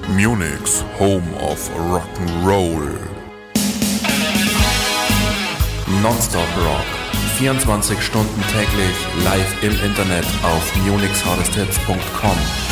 Munich's Home of Rock'n'Roll. Nonstop Rock. 24 Stunden täglich live im Internet auf munichshottesthits.com.